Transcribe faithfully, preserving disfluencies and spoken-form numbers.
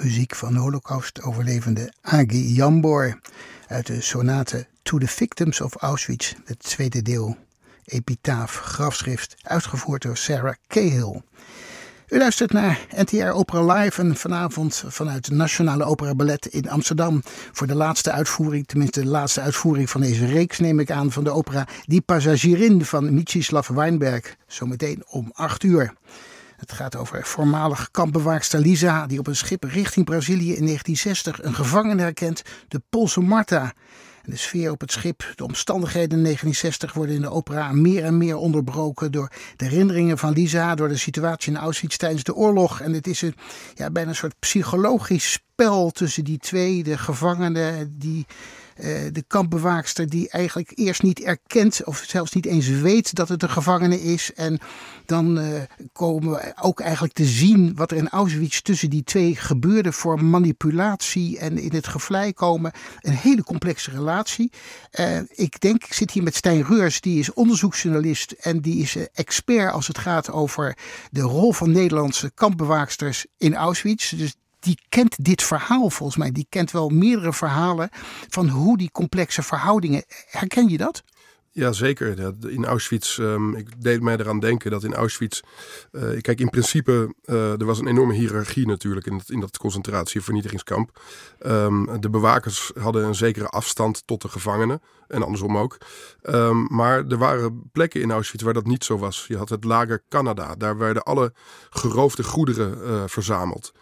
muziek van Holocaust-overlevende Agi Jambor uit de sonate To the Victims of Auschwitz, het tweede deel, epitaaf, grafschrift, uitgevoerd door Sarah Cahill. U luistert naar N T R Opera Live en vanavond vanuit de Nationale Opera Ballet in Amsterdam voor de laatste uitvoering, tenminste de laatste uitvoering van deze reeks neem ik aan, van de opera Die Passagierin van Mieczyslaw Weinberg, zometeen om acht uur. Het gaat over voormalig kampbewaakster Lisa die op een schip richting Brazilië in negentien zestig een gevangene herkent, de Poolse Marta. En de sfeer op het schip, de omstandigheden in negentien zestig worden in de opera meer en meer onderbroken door de herinneringen van Lisa, door de situatie in Auschwitz tijdens de oorlog. En het is een, ja, bijna een soort psychologisch spel tussen die twee, de gevangene, die, uh, de kampbewaakster die eigenlijk eerst niet erkent of zelfs niet eens weet dat het een gevangene is. En dan uh, komen we ook eigenlijk te zien wat er in Auschwitz tussen die twee gebeurde voor manipulatie en in het gevlei komen. Een hele complexe relatie. Uh, ik denk, ik zit hier met Stijn Reurs, die is onderzoeksjournalist en die is uh, expert als het gaat over de rol van Nederlandse kampbewaaksters in Auschwitz. Dus die kent dit verhaal volgens mij. Die kent wel meerdere verhalen van hoe die complexe verhoudingen. Herken je dat? Ja, zeker. In Auschwitz, um, ik deed mij eraan denken dat in Auschwitz, uh, kijk, in principe, uh, er was een enorme hiërarchie natuurlijk in, het, in dat concentratie- en vernietigingskamp. Um, de bewakers hadden een zekere afstand tot de gevangenen en andersom ook. Um, maar er waren plekken in Auschwitz waar dat niet zo was. Je had het lager Canada, daar werden alle geroofde goederen uh, verzameld.